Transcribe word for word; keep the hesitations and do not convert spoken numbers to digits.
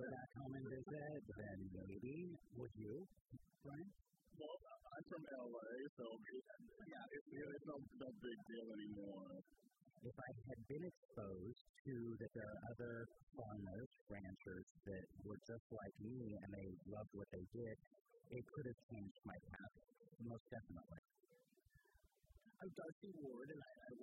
ever come and visit, then maybe would you, Brian? Well, I'm from L A, so yeah, it's, it's no, no big deal anymore. If I had been exposed to that there are other farmers, ranchers that were just like me and they loved what they did, it could have changed my path, most definitely. I'm Darcy Ward, and I, I